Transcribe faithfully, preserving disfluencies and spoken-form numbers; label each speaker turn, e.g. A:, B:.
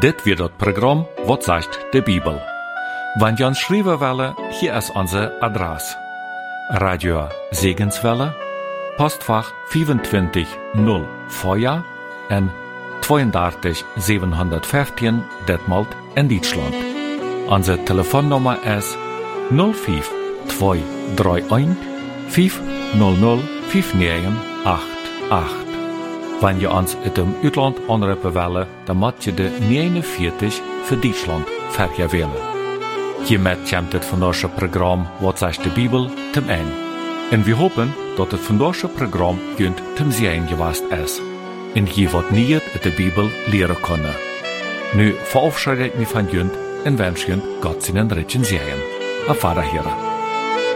A: Dit wird das Programm «Was sagt die Bibel?». Wenn ihr uns schreiben wollt, hier ist unsere Adresse. Radio Segenswelle, Postfach vierundzwanzig null Feuer en drieëndertig zevenhonderdvijftien Detmold in Deutschland. Unsere Telefonnummer ist null fünf zwei drei eins fünf null null fünf neun acht acht. Wenn ihr uns in dem Utland anrufen wollt, dann müsst ihr de negenenveertig für Deutschland vergewählen. Hiermit kommt das vandaagse Programm «Wat zegt de Bibel?» zum Ende. Und wir hoffen, dass das vandaagse Programm junt zum Sehen gewesen ist. Und je wat nieuws uit de Bibel leren kunnen. Nu verabschiede ik me van junt en wens junt God zijn rijtjen Sehen. Auf Wiederhören.